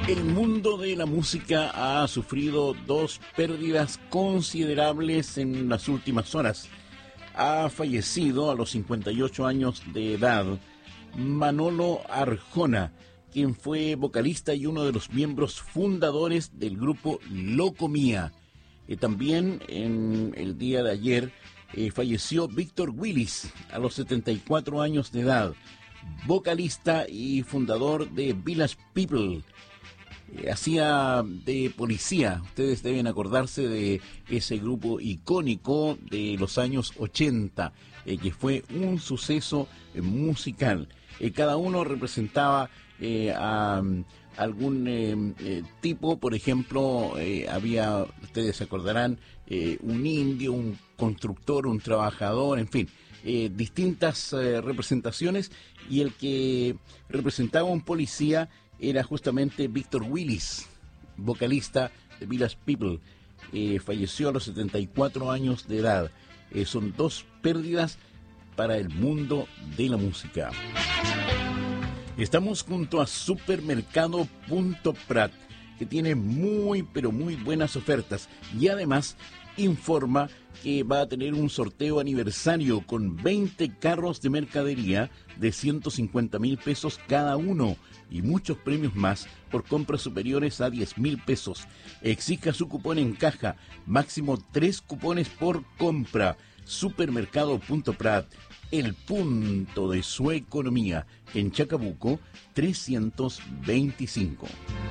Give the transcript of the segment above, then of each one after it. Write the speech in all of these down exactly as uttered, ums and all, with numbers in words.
El mundo de la música ha sufrido dos pérdidas considerables en las últimas horas. Ha fallecido a los cincuenta y ocho años de edad Manolo Arjona, quien fue vocalista y uno de los miembros fundadores del grupo Locomía. Eh, también en el día de ayer eh, falleció Víctor Willis a los setenta y cuatro años de edad, vocalista y fundador de Village People. Eh, hacía de policía. Ustedes deben acordarse de ese grupo icónico de los años ochenta, eh, que fue un suceso eh, musical. Eh, cada uno representaba eh, a um, algún eh, eh, tipo. Por ejemplo, eh, había, ustedes se acordarán, eh, un indio, un constructor, un trabajador, en fin, eh, distintas eh, representaciones, y el que representaba a un policía era justamente Víctor Willis, vocalista de Village People. Eh, falleció a los setenta y cuatro años de edad. Eh, son dos pérdidas para el mundo de la música. Estamos junto a Supermercado Punto Prat, que tiene muy, pero muy buenas ofertas, y además informa que va a tener un sorteo aniversario con veinte carros de mercadería de ciento cincuenta mil pesos cada uno y muchos premios más por compras superiores a diez mil pesos. Exija su cupón en caja, máximo tres cupones por compra. Supermercado Punto Prat, el punto de su economía, en Chacabuco trescientos veinticinco.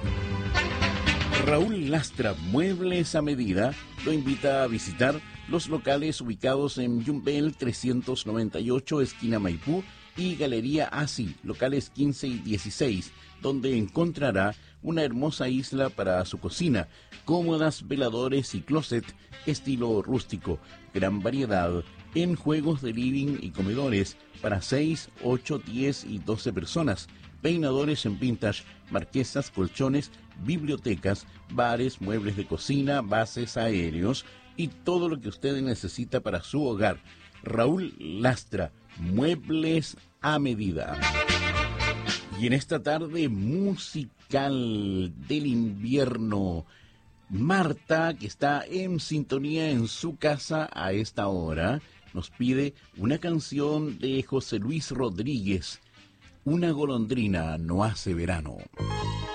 Raúl Lastra, Muebles a Medida, lo invita a visitar los locales ubicados en Yumbel trescientos noventa y ocho, esquina Maipú, y Galería Asi, locales quince y dieciséis, donde encontrará una hermosa isla para su cocina, cómodas veladores y closet estilo rústico, gran variedad en juegos de living y comedores para seis, ocho, diez y doce personas, peinadores en vintage, marquesas, colchones, bibliotecas, bares, muebles de cocina, bases aéreos y todo lo que usted necesita para su hogar. Raúl Lastra, Muebles a Medida. Y en esta tarde musical del invierno, Marta, que está en sintonía en su casa a esta hora, nos pide una canción de José Luis Rodríguez, Una golondrina no hace verano.